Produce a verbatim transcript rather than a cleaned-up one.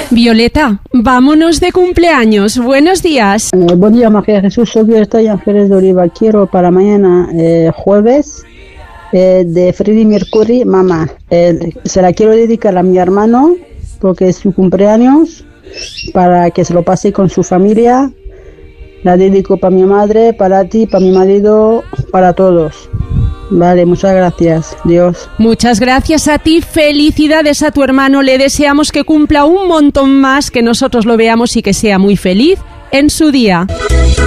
Violeta, vámonos de cumpleaños. Buenos días. Eh, buen día, María Jesús. Soy Violeta y Ángeles de Oliva. Quiero para mañana, eh, jueves, eh, de Freddie Mercury, Mamá. Eh, se la quiero dedicar a mi hermano porque es su cumpleaños, para que se lo pase con su familia. La dedico para mi madre, para ti, para mi marido, para todos. Vale, muchas gracias. Dios. Muchas gracias a ti. Felicidades a tu hermano. Le deseamos que cumpla un montón más, que nosotros lo veamos y que sea muy feliz en su día.